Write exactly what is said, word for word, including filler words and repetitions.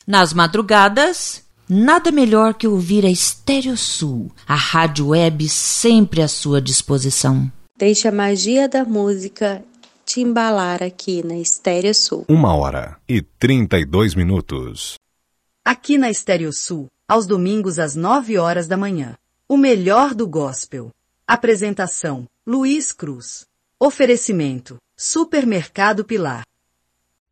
Nas madrugadas, nada melhor que ouvir a Estéreo Sul, a rádio web sempre à sua disposição. Deixe a magia da música te embalar aqui na Estéreo Sul. Uma hora e trinta e dois minutos. Aqui na Estéreo Sul, aos domingos às nove horas da manhã. O melhor do gospel. Apresentação, Luiz Cruz. Oferecimento, Supermercado Pilar.